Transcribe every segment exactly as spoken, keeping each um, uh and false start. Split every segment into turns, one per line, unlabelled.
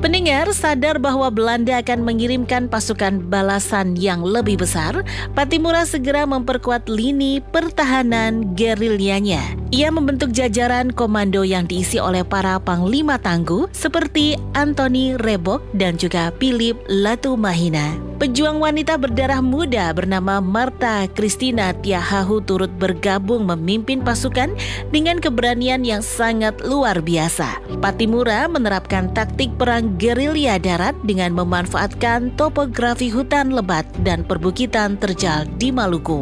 Pendengar sadar bahwa Belanda akan mengirimkan pasukan balasan yang lebih besar, Pattimura segera memperkuat lini pertahanan gerilyanya. Ia membentuk jajaran komando yang diisi oleh para panglima tangguh seperti Anthony Rebok dan juga Philip Latumahina. Pejuang wanita berdarah muda bernama Martha Christina Tiahahu turut bergabung memimpin pasukan dengan keberanian yang sangat luar biasa. Pattimura menerapkan taktik perang gerilya darat dengan memanfaatkan topografi hutan lebat dan perbukitan terjal di Maluku.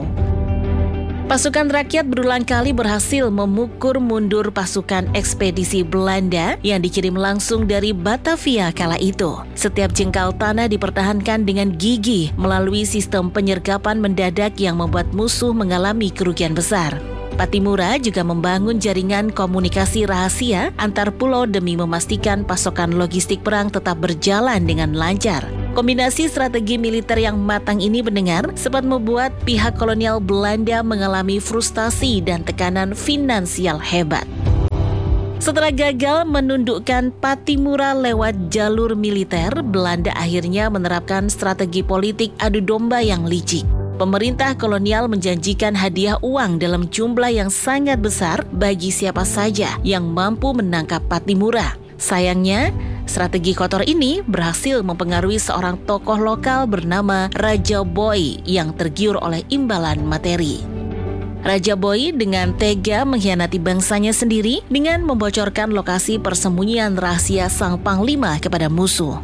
Pasukan rakyat berulang kali berhasil memukul mundur pasukan ekspedisi Belanda yang dikirim langsung dari Batavia kala itu. Setiap jengkal tanah dipertahankan dengan gigih melalui sistem penyergapan mendadak yang membuat musuh mengalami kerugian besar. Pattimura juga membangun jaringan komunikasi rahasia antar pulau demi memastikan pasokan logistik perang tetap berjalan dengan lancar. Kombinasi strategi militer yang matang ini mendengar sempat membuat pihak kolonial Belanda mengalami frustasi dan tekanan finansial hebat. Setelah gagal menundukkan Pattimura lewat jalur militer, Belanda akhirnya menerapkan strategi politik adu domba yang licik. Pemerintah kolonial menjanjikan hadiah uang dalam jumlah yang sangat besar bagi siapa saja yang mampu menangkap Pattimura. Sayangnya, strategi kotor ini berhasil mempengaruhi seorang tokoh lokal bernama Raja Boy yang tergiur oleh imbalan materi. Raja Boy dengan tega mengkhianati bangsanya sendiri dengan membocorkan lokasi persembunyian rahasia sang panglima kepada musuh.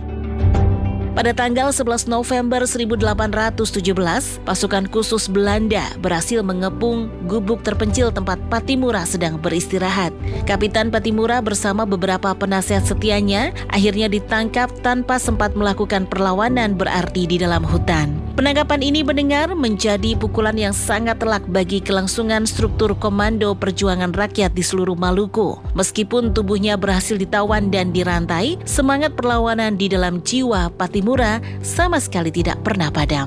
Pada tanggal sebelas November seribu delapan ratus tujuh belas, pasukan khusus Belanda berhasil mengepung gubuk terpencil tempat Pattimura sedang beristirahat. Kapitan Pattimura bersama beberapa penasihat setianya akhirnya ditangkap tanpa sempat melakukan perlawanan berarti di dalam hutan. Penangkapan ini mendengar menjadi pukulan yang sangat telak bagi kelangsungan struktur Komando Perjuangan Rakyat di seluruh Maluku. Meskipun tubuhnya berhasil ditawan dan dirantai, semangat perlawanan di dalam jiwa Pattimura sama sekali tidak pernah padam.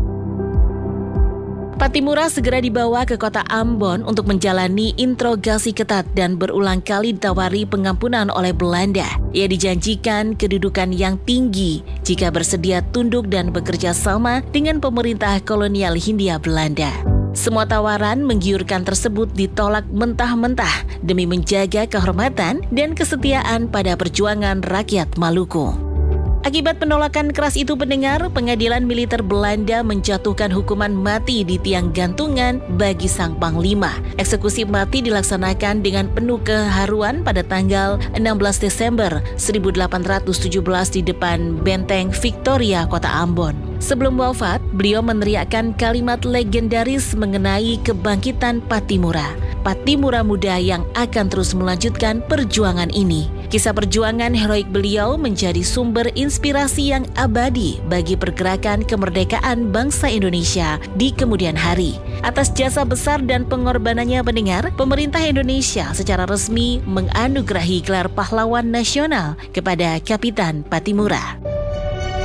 Pattimura segera dibawa ke kota Ambon untuk menjalani interogasi ketat dan berulang kali ditawari pengampunan oleh Belanda. Ia dijanjikan kedudukan yang tinggi jika bersedia tunduk dan bekerja sama dengan pemerintah kolonial Hindia Belanda. Semua tawaran menggiurkan tersebut ditolak mentah-mentah demi menjaga kehormatan dan kesetiaan pada perjuangan rakyat Maluku. Akibat penolakan keras itu pendengar, pengadilan militer Belanda menjatuhkan hukuman mati di tiang gantungan bagi sang panglima. Eksekusi mati dilaksanakan dengan penuh keharuan pada tanggal enam belas Desember seribu delapan ratus tujuh belas di depan Benteng Victoria, Kota Ambon. Sebelum wafat, beliau meneriakkan kalimat legendaris mengenai kebangkitan Pattimura. Pattimura muda yang akan terus melanjutkan perjuangan ini. Kisah perjuangan heroik beliau menjadi sumber inspirasi yang abadi bagi pergerakan kemerdekaan bangsa Indonesia di kemudian hari. Atas jasa besar dan pengorbanannya pendengar, pemerintah Indonesia secara resmi menganugerahi gelar pahlawan nasional kepada Kapitan Pattimura.